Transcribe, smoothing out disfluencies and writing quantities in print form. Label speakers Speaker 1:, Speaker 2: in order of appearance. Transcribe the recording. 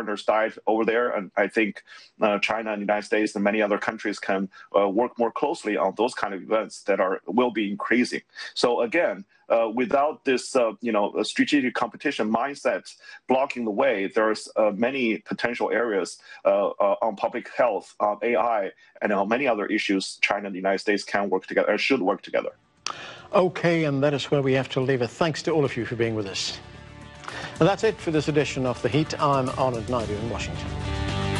Speaker 1: foreigners died over there, and I think China and the United States and many other countries can work more closely on those kind of events that will be increasing. So again, without this, strategic competition mindset blocking the way, there's many potential areas on public health, on AI, and on many other issues China and the United States can work together, or should work together.
Speaker 2: Okay, and that is where we have to leave it. Thanks to all of you for being with us. And that's it for this edition of The Heat. I'm Arnold Naidu in Washington.